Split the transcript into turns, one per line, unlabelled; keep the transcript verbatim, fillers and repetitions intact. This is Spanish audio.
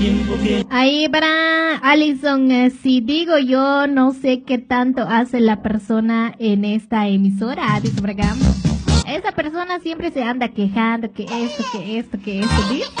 Ahí para Alison, eh, si digo yo, no sé qué tanto hace la persona en esta emisora, dice por acá. Esa persona siempre se anda quejando que esto, que esto, que esto, dice.